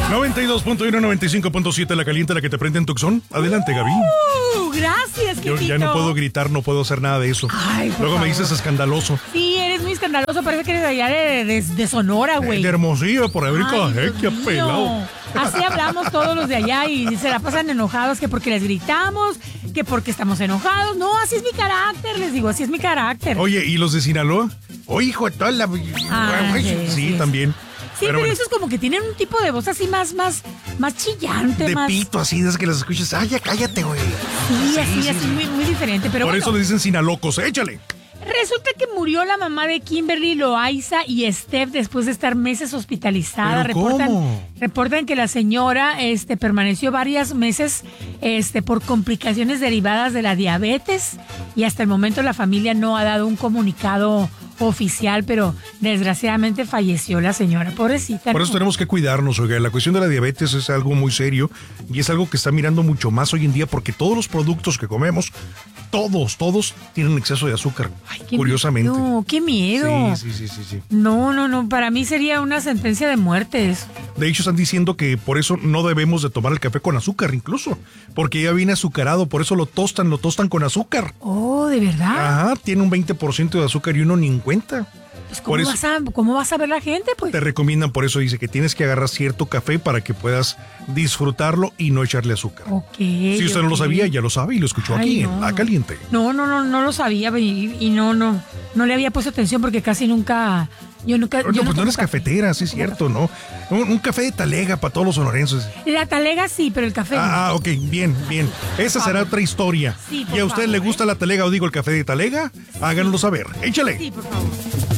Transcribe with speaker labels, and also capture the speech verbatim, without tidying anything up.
Speaker 1: noventa y dos punto uno, noventa y cinco punto siete, la caliente, la que te prende en Tucson. Adelante, Gaby.
Speaker 2: Uh, gracias,
Speaker 1: Yo ya no puedo gritar, no puedo hacer nada de eso.
Speaker 2: Ay, por
Speaker 1: Luego
Speaker 2: favor.
Speaker 1: me dices escandaloso.
Speaker 2: Sí, eres muy escandaloso, parece que eres de allá de, de, de Sonora, güey.
Speaker 1: De Hermosillo, por América,
Speaker 2: Ay,
Speaker 1: eh,
Speaker 2: Dios
Speaker 1: qué
Speaker 2: mío.
Speaker 1: pelado.
Speaker 2: Así hablamos todos los de allá y se la pasan enojados que porque les gritamos, que porque estamos enojados. No, así es mi carácter, les digo, así es mi carácter.
Speaker 1: Oye, ¿y los de Sinaloa? Oye, hijo de toda la...
Speaker 2: Ah,
Speaker 1: Ay,
Speaker 2: sí,
Speaker 1: sí,
Speaker 2: sí.
Speaker 1: también.
Speaker 2: Sí, pero,
Speaker 1: bueno,
Speaker 2: eso es como que tienen un tipo de voz así más, más, más chillante,
Speaker 1: de
Speaker 2: más.
Speaker 1: pito, así, desde que las escuchas. Ay, ya cállate, güey.
Speaker 2: Sí,
Speaker 1: Sí,
Speaker 2: así,
Speaker 1: sí,
Speaker 2: así,
Speaker 1: sí.
Speaker 2: Muy, muy diferente. Pero
Speaker 1: Por
Speaker 2: bueno,
Speaker 1: eso le dicen Sinalocos, échale.
Speaker 2: resulta que murió la mamá de Kimberly Loaiza y Steph después de estar meses hospitalizada.
Speaker 1: ¿Pero
Speaker 2: reportan,
Speaker 1: cómo?
Speaker 2: reportan que la señora este, permaneció varios meses este, por complicaciones derivadas de la diabetes y hasta el momento la familia no ha dado un comunicado oficial, pero desgraciadamente falleció la señora, pobrecita.
Speaker 1: Por eso tenemos que cuidarnos, oiga. La cuestión de la diabetes es algo muy serio y es algo que está mirando mucho más hoy en día porque todos los productos que comemos, todos, todos tienen exceso de azúcar.
Speaker 2: Ay, qué
Speaker 1: curiosamente.
Speaker 2: miedo, qué miedo.
Speaker 1: Sí, sí, sí, sí, sí.
Speaker 2: No, no, no, para mí sería una sentencia de muerte eso.
Speaker 1: De hecho, están diciendo que por eso no debemos de tomar el café con azúcar, incluso, porque ya viene azucarado, por eso lo tostan, lo tostan con azúcar.
Speaker 2: Oh, ¿de verdad?
Speaker 1: Ajá, tiene un veinte por ciento de azúcar y uno ni en cuenta.
Speaker 2: Pues,
Speaker 1: por
Speaker 2: ¿cómo,
Speaker 1: eso
Speaker 2: vas a, ¿Cómo vas a ver la gente, pues?
Speaker 1: te recomiendan, por eso dice que tienes que agarrar cierto café para que puedas disfrutarlo y no echarle azúcar.
Speaker 2: Ok.
Speaker 1: Si usted no lo
Speaker 2: ok.
Speaker 1: sabía, ya lo sabe y lo escuchó
Speaker 2: Ay,
Speaker 1: aquí
Speaker 2: no.
Speaker 1: en La Caliente.
Speaker 2: No, no, no, no lo sabía y, y no, no, no le había puesto atención porque casi nunca, yo nunca.
Speaker 1: Oye,
Speaker 2: yo
Speaker 1: pues no
Speaker 2: tomo
Speaker 1: eres
Speaker 2: café.
Speaker 1: cafetera, sí es cierto, ¿no? Un, un café de talega para todos los sonorenses.
Speaker 2: La talega sí, pero el café no.
Speaker 1: Ah, ok, bien, bien. Esa será otra historia.
Speaker 2: Sí, por
Speaker 1: ¿Y a usted
Speaker 2: favor,
Speaker 1: le
Speaker 2: ¿eh?
Speaker 1: gusta la talega o digo el café de talega? Háganlo saber. Échale.
Speaker 2: Sí, por favor.